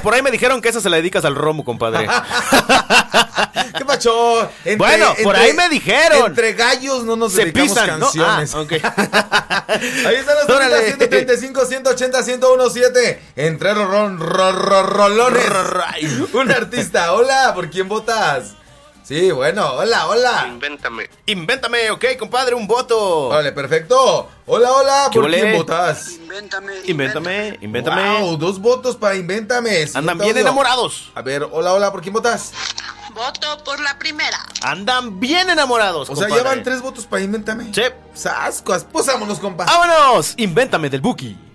por ahí me dijeron que esa se la dedicas al Romu, compadre. ¿Qué pacho? Por ahí me dijeron. Entre gallos no nos se dedicamos pisan, canciones. ¿no? Ah, ok. Ahí están las tónicas 135, 180, 117. Entre rolones. Un artista. Hola, ¿por quién votas? Sí, bueno, hola. Invéntame, ok, compadre, un voto. Vale, perfecto. Hola, ¿por quién votas? Invéntame. Wow, 2 votos para Invéntame. Andan bien enamorados. A ver, hola, ¿por quién votas? Voto por la primera. Andan bien enamorados, o sea, compadre. ya van 3 votos para Invéntame. Sí. Sascuas, pues vámonos, compa. ¡Vámonos! Invéntame del Buki.